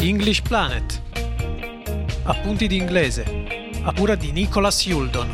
English Planet. Appunti di inglese, a cura di Nicholas Yuldon.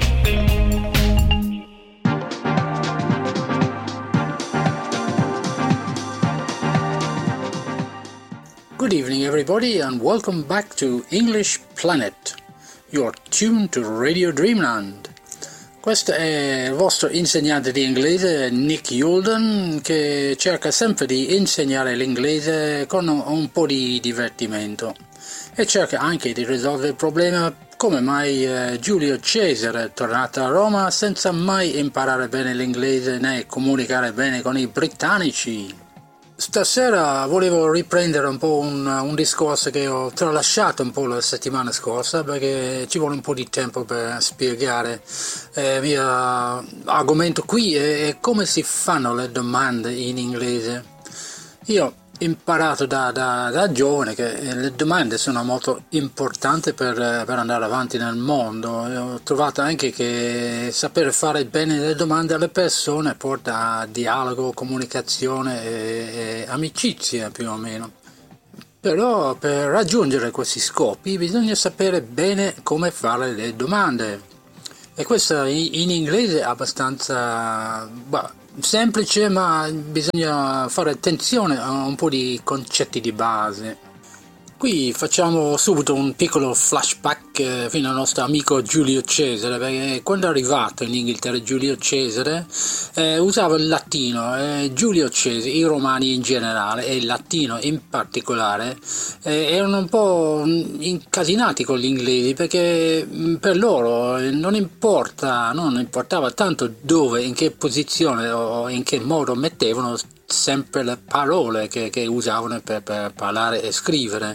Good evening, everybody, and welcome back to English Planet. You're tuned to Radio Dreamland. Questo è il vostro insegnante di inglese, Nick Yuldon, che cerca sempre di insegnare l'inglese con un po' di divertimento e cerca anche di risolvere il problema come mai Giulio Cesare è tornato a Roma senza mai imparare bene l'inglese né comunicare bene con i britannici. Stasera volevo riprendere un po' un discorso che ho tralasciato un po' la settimana scorsa, perché ci vuole un po' di tempo per spiegare il mio argomento qui è come si fanno le domande in inglese. Io ho imparato da giovane che le domande sono molto importanti per andare avanti nel mondo. E ho trovato anche che sapere fare bene le domande alle persone porta a dialogo, comunicazione e amicizia più o meno. Però per raggiungere questi scopi bisogna sapere bene come fare le domande. E questo in inglese è abbastanza semplice, ma bisogna fare attenzione a un po' di concetti di base. Qui facciamo subito un piccolo flashback fino al nostro amico Giulio Cesare, perché quando è arrivato in Inghilterra Giulio Cesare usava il latino. Giulio Cesare, i romani in generale e il latino in particolare erano un po' incasinati con gli inglesi, perché per loro non importava tanto dove, in che posizione o in che modo mettevano sempre le parole che usavano per parlare e scrivere.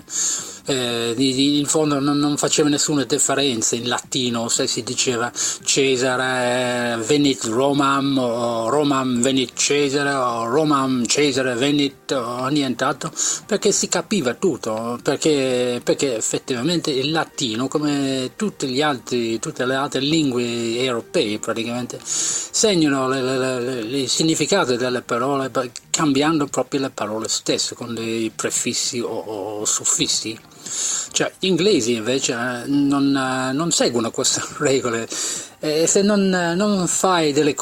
In fondo non faceva nessuna differenza in latino se si diceva Cesare venit Romam o Romam venit Cesare o Romam Cesare venit o nient'altro, perché si capiva tutto, perché effettivamente il latino, come tutte le altre lingue europee praticamente, segnano il significato delle parole cambiando proprio le parole stesse con dei prefissi o suffissi. Cioè gli inglesi invece non seguono queste regole, e se non fai delle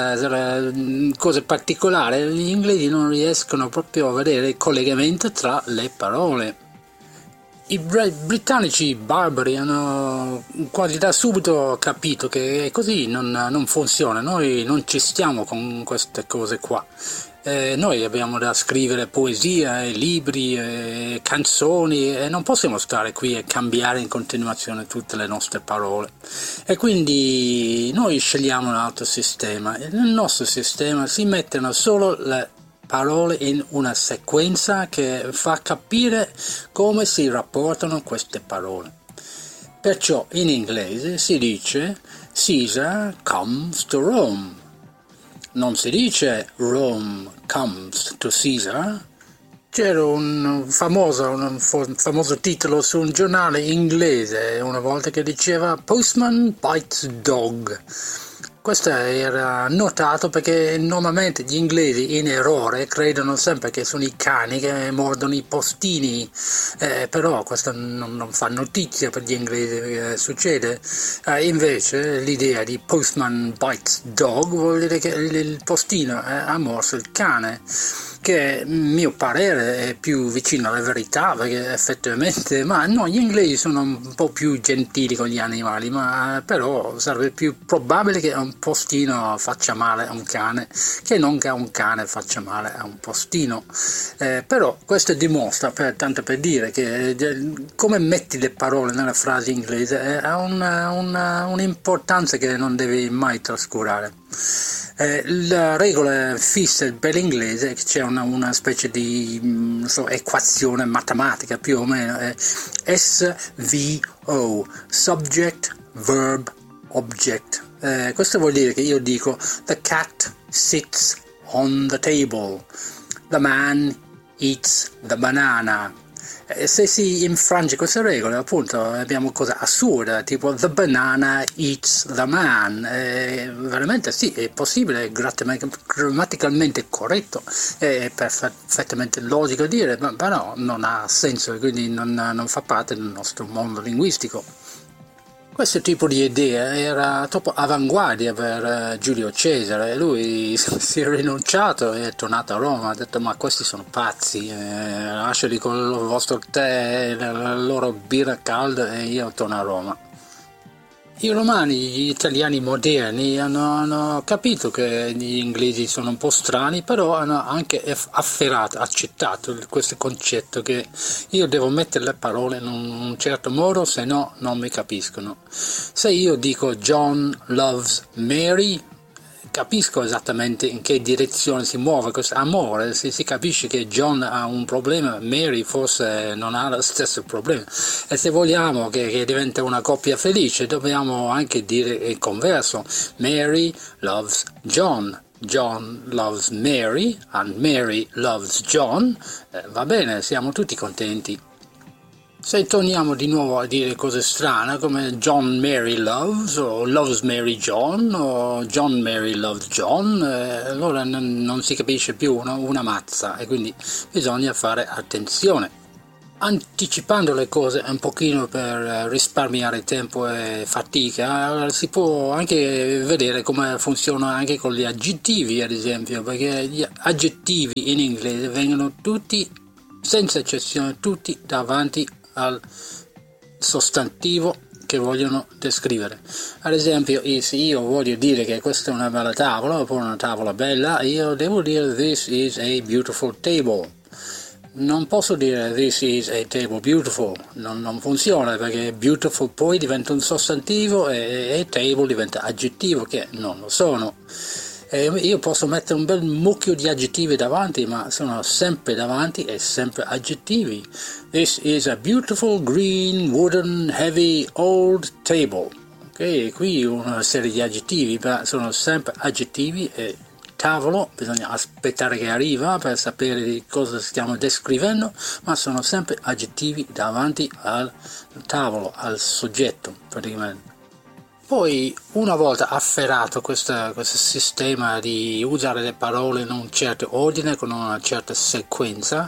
cose particolari, gli inglesi non riescono proprio a vedere il collegamento tra le parole. I britannici barbari hanno quasi da subito capito che così non funziona, noi non ci stiamo con queste cose qua. Noi abbiamo da scrivere poesia, libri, canzoni, e non possiamo stare qui e cambiare in continuazione tutte le nostre parole. E quindi noi scegliamo un altro sistema. Nel nostro sistema si mettono solo le parole in una sequenza che fa capire come si rapportano queste parole. Perciò in inglese si dice Caesar comes to Rome. Non si dice Rome comes to Caesar. C'era un famoso titolo su un giornale inglese una volta che diceva Postman bites dog. Questo era notato perché normalmente gli inglesi in errore credono sempre che sono i cani che mordono i postini, però questo non fa notizia per gli inglesi perché succede. Invece l'idea di postman bites dog vuol dire che il postino ha morso il cane, che a mio parere è più vicino alla verità, perché effettivamente, ma no, gli inglesi sono un po' più gentili con gli animali, ma però sarebbe più probabile che un postino faccia male a un cane che non che un cane faccia male a un postino. Però questo dimostra, tanto per dire, che come metti le parole nella frase inglese ha un'importanza che non devi mai trascurare. La regola fissa per l'inglese è che c'è una specie di equazione matematica più o meno, SVO, subject, verb, object. Questo vuol dire che io dico the cat sits on the table, the man eats the banana, Se si infrange queste regole, appunto, abbiamo cose assurde, tipo the banana eats the man. Veramente sì, è possibile, è grammaticalmente corretto, è perfettamente logico dire, ma però non ha senso e quindi non fa parte del nostro mondo linguistico. Questo tipo di idea era troppo avanguardia per Giulio Cesare, lui si è rinunciato e è tornato a Roma, ha detto ma questi sono pazzi, lasciali con il vostro tè, la loro birra calda e io torno a Roma. I romani, gli italiani moderni hanno capito che gli inglesi sono un po' strani, però hanno anche accettato questo concetto che io devo mettere le parole in un certo modo, se no non mi capiscono. Se io dico John loves Mary, capisco esattamente in che direzione si muove questo amore, si capisce che John ha un problema, Mary forse non ha lo stesso problema, e se vogliamo che diventi una coppia felice dobbiamo anche dire il converso, Mary loves John, John loves Mary and Mary loves John, va bene, siamo tutti contenti. Se torniamo di nuovo a dire cose strane come John Mary loves o loves Mary John o John Mary loves John, allora non si capisce più una mazza e quindi bisogna fare attenzione. Anticipando le cose un pochino per risparmiare tempo e fatica, si può anche vedere come funziona anche con gli aggettivi, ad esempio, perché gli aggettivi in inglese vengono tutti, senza eccezione, tutti davanti al sostantivo che vogliono descrivere. Ad esempio, se io voglio dire che questa è una bella tavola oppure una tavola bella, io devo dire this is a beautiful table. Non posso dire this is a table beautiful, non funziona, perché beautiful poi diventa un sostantivo e table diventa aggettivo, che non lo sono. Io posso mettere un bel mucchio di aggettivi davanti, ma sono sempre davanti e sempre aggettivi. This is a beautiful green wooden heavy old table. Ok, qui una serie di aggettivi, ma sono sempre aggettivi e tavolo bisogna aspettare che arriva per sapere di cosa stiamo descrivendo, ma sono sempre aggettivi davanti al tavolo, al soggetto praticamente. Poi, una volta afferrato questo sistema di usare le parole in un certo ordine, con una certa sequenza,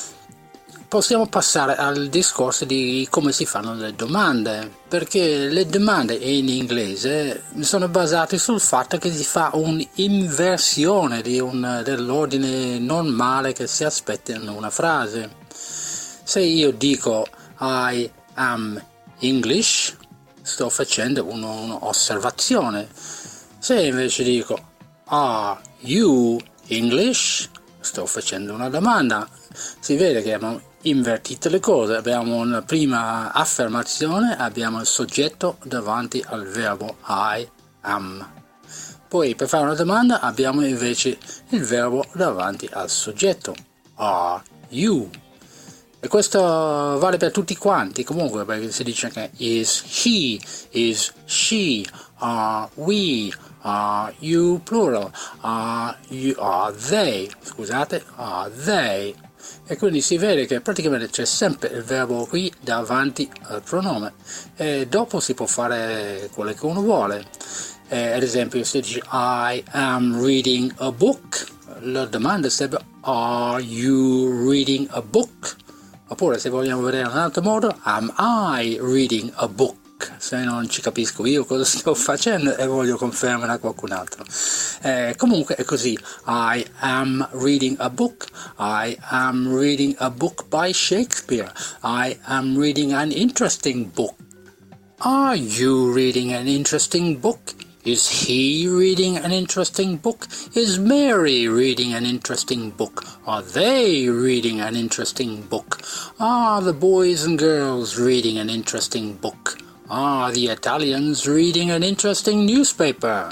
possiamo passare al discorso di come si fanno le domande, perché le domande in inglese sono basate sul fatto che si fa un'inversione dell'ordine normale che si aspetta in una frase. Se io dico I am English, sto facendo un'osservazione. Se invece dico Are you English? Sto facendo una domanda. Si vede che abbiamo invertito le cose. Abbiamo una prima affermazione, abbiamo il soggetto davanti al verbo I am. Poi per fare una domanda abbiamo invece il verbo davanti al soggetto. Are you? E questo vale per tutti quanti, comunque, perché si dice che is he, is she, are we, are you plural, are they, scusate, are they. E quindi si vede che praticamente c'è sempre il verbo qui davanti al pronome e dopo si può fare quello che uno vuole. Ad esempio se dice I am reading a book, la domanda sarebbe Are you reading a book? Oppure se vogliamo vedere in un altro modo, am I reading a book? Se non ci capisco io cosa sto facendo e voglio confermare a qualcun altro. Comunque è così, I am reading a book, I am reading a book by Shakespeare, I am reading an interesting book. Are you reading an interesting book? Is he reading an interesting book? Is Mary reading an interesting book? Are they reading an interesting book? Are the boys and girls reading an interesting book? Are the Italians reading an interesting newspaper?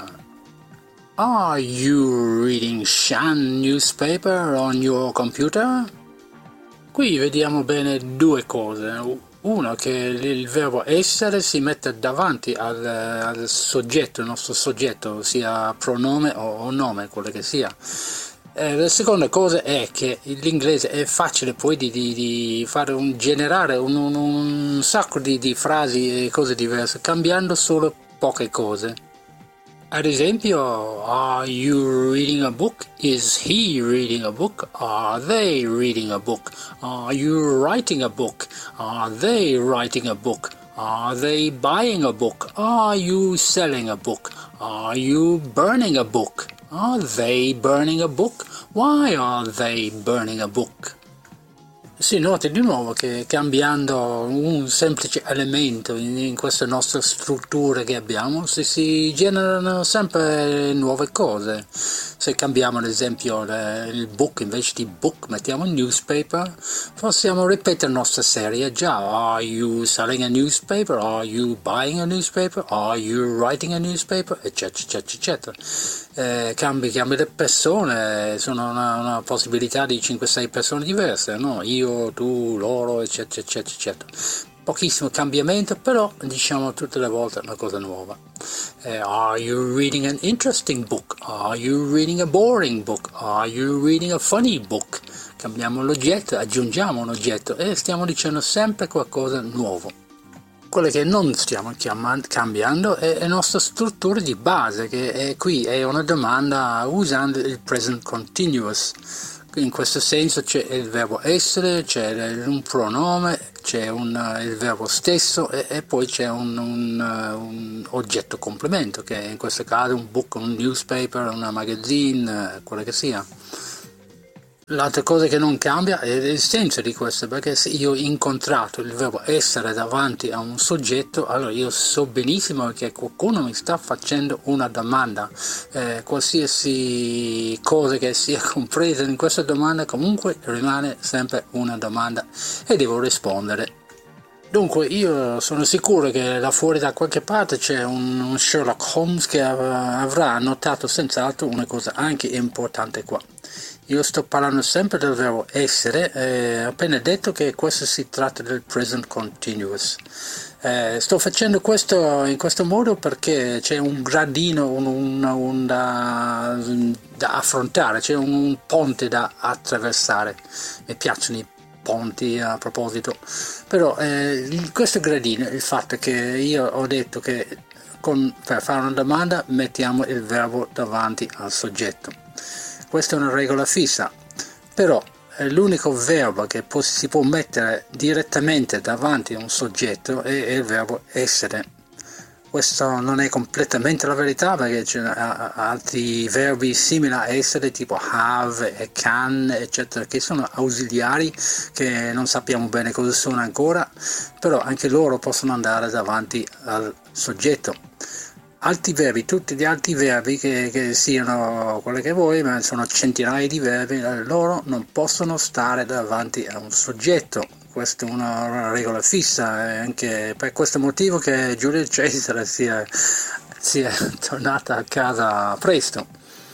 Are you reading Shan newspaper on your computer? Qui vediamo bene due cose. Uno, che il verbo essere si mette davanti al soggetto, il nostro soggetto, sia pronome o nome, quello che sia. La seconda cosa è che l'inglese è facile poi di fare generare un sacco di frasi e cose diverse, cambiando solo poche cose. Ad esempio, are you reading a book? Is he reading a book? Are they reading a book? Are you writing a book? Are they writing a book? Are they buying a book? Are you selling a book? Are you burning a book? Are they burning a book? Why are they burning a book? Si noti di nuovo che cambiando un semplice elemento in queste nostre strutture che abbiamo si generano sempre nuove cose. Se cambiamo ad esempio il book, invece di book mettiamo newspaper, possiamo ripetere la nostra serie già. Are you selling a newspaper? Are you buying a newspaper? Are you writing a newspaper? Eccetera, eccetera, eccetera. Cambi di persone, sono una possibilità di 5-6 persone diverse, no? Io, tu, loro, eccetera, eccetera, eccetera. Pochissimo cambiamento, però diciamo tutte le volte una cosa nuova. Are you reading an interesting book? Are you reading a boring book? Are you reading a funny book? Cambiamo l'oggetto, aggiungiamo un oggetto e stiamo dicendo sempre qualcosa nuovo. Quello che non stiamo cambiando è la nostra struttura di base, che qui è una domanda usando il present continuous. In questo senso c'è il verbo essere, c'è un pronome, c'è il verbo stesso e poi c'è un oggetto complemento, che in questo caso un book, un newspaper, una magazine, quello che sia. L'altra cosa che non cambia è il senso di questo, perché se io ho incontrato il verbo essere davanti a un soggetto, allora io so benissimo che qualcuno mi sta facendo una domanda. Qualsiasi cosa che sia compresa in questa domanda comunque rimane sempre una domanda e devo rispondere. Dunque io sono sicuro che là fuori da qualche parte c'è un Sherlock Holmes che avrà notato senz'altro una cosa anche importante qua. Io sto parlando sempre del verbo essere, ho appena detto che questo si tratta del present continuous. Sto facendo questo in questo modo perché c'è un gradino da affrontare, c'è un ponte da attraversare. Mi piacciono i ponti a proposito, però questo gradino, il fatto che io ho detto che per fare una domanda mettiamo il verbo davanti al soggetto. Questa è una regola fissa, però l'unico verbo che si può mettere direttamente davanti a un soggetto è il verbo essere. Questo non è completamente la verità, perché c'è altri verbi simili a essere, tipo have e can, eccetera, che sono ausiliari, che non sappiamo bene cosa sono ancora, però anche loro possono andare davanti al soggetto. Altri verbi, tutti gli altri verbi che siano quelli che vuoi, ma sono centinaia di verbi, loro non possono stare davanti a un soggetto. Questa è una regola fissa, è anche per questo motivo che Giulio Cesare si è tornata a casa presto.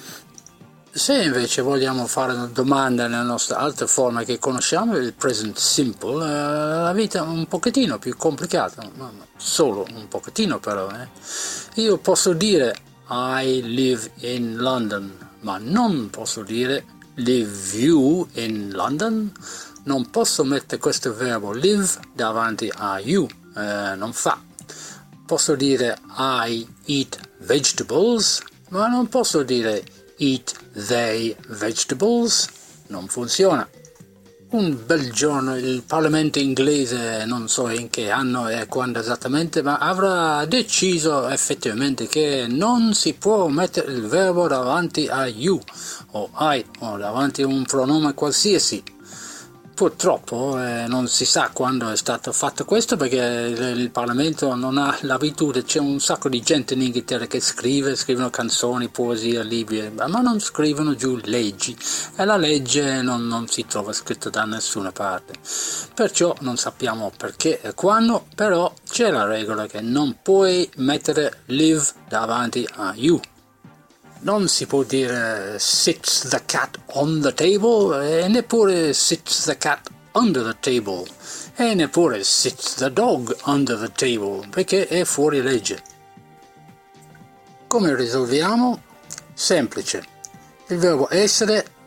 Se invece vogliamo fare una domanda nella nostra altra forma che conosciamo, il present simple, la vita è un pochettino più complicata, solo un pochettino però. Io posso dire I live in London, ma non posso dire live you in London, non posso mettere questo verbo live davanti a you, non fa. Posso dire I eat vegetables, ma non posso dire eat they vegetables, non funziona. Un bel giorno il Parlamento inglese, non so in che anno e quando esattamente, ma avrà deciso effettivamente che non si può mettere il verbo davanti a you o I o davanti a un pronome qualsiasi. Purtroppo non si sa quando è stato fatto questo, perché il Parlamento non ha l'abitudine. C'è un sacco di gente in Inghilterra che scrivono canzoni, poesie, libri, ma non scrivono giù leggi, e la legge non si trova scritta da nessuna parte. Perciò non sappiamo perché e quando, però c'è la regola che non puoi mettere live davanti a you. Non si può dire sits the cat on the table, e neppure sits the cat under the table, e neppure sits the dog under the table, perché è fuori legge. Come risolviamo? Semplice. Il verbo essere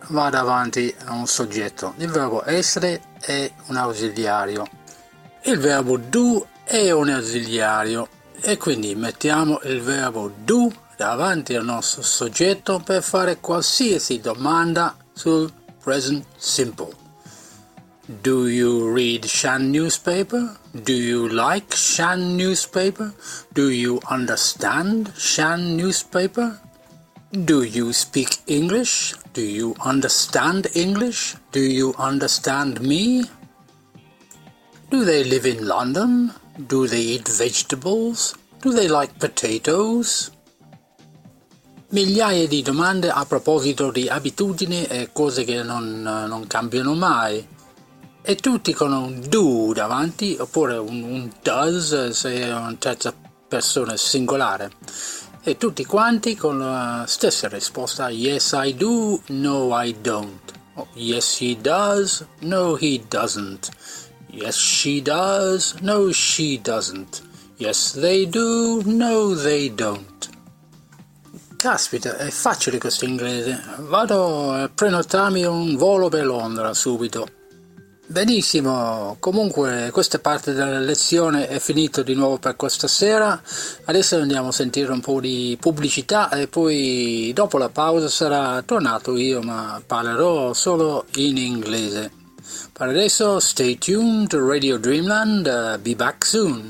va davanti a un soggetto. Il verbo essere è un ausiliario. Il verbo do è un ausiliario e quindi mettiamo il verbo do davanti al nostro soggetto per fare qualsiasi domanda sul present simple. Do you read Shan newspaper? Do you like Shan newspaper? Do you understand Shan newspaper? Do you speak English? Do you understand English? Do you understand me? Do they live in London? Do they eat vegetables? Do they like potatoes? Migliaia di domande a proposito di abitudini e cose che non cambiano mai. E tutti con un do davanti, oppure un does se è una terza persona singolare. E tutti quanti con la stessa risposta: yes I do, no I don't. Oh, yes he does, no he doesn't. Yes she does, no she doesn't. Yes they do, no they don't. Caspita, è facile questo inglese. Vado a prenotarmi un volo per Londra subito. Benissimo, comunque questa parte della lezione è finita di nuovo per questa sera. Adesso andiamo a sentire un po' di pubblicità e poi dopo la pausa sarà tornato io, ma parlerò solo in inglese. Per adesso stay tuned to Radio Dreamland, be back soon.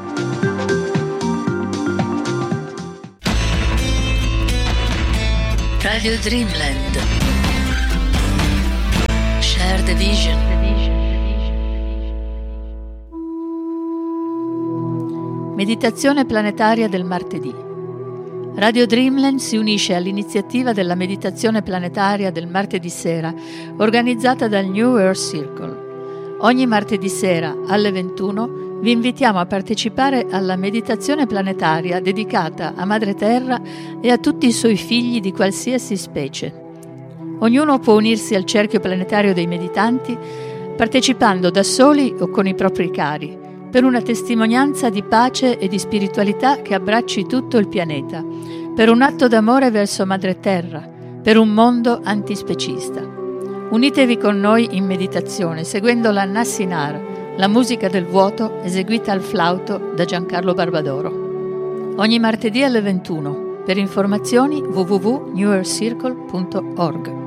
Radio Dreamland, share the vision. Meditazione planetaria del martedì. Radio Dreamland si unisce all'iniziativa della meditazione planetaria del martedì sera, organizzata dal New Earth Circle. Ogni martedì sera alle 21 vi invitiamo a partecipare alla meditazione planetaria dedicata a Madre Terra e a tutti i suoi figli di qualsiasi specie. Ognuno può unirsi al cerchio planetario dei meditanti partecipando da soli o con i propri cari, per una testimonianza di pace e di spiritualità che abbracci tutto il pianeta, per un atto d'amore verso Madre Terra, per un mondo antispecista. Unitevi con noi in meditazione, seguendo la Nassinara, la musica del vuoto eseguita al flauto da Giancarlo Barbadoro. Ogni martedì alle 21. Per informazioni www.newearthcircle.org.